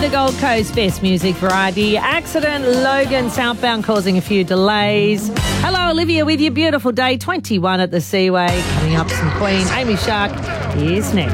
the Gold Coast, best music variety. Accident, Logan southbound causing a few delays. Hello, Olivia with your beautiful day. 21 at the Seaway. Coming up, some Queen. Amy Shark is next.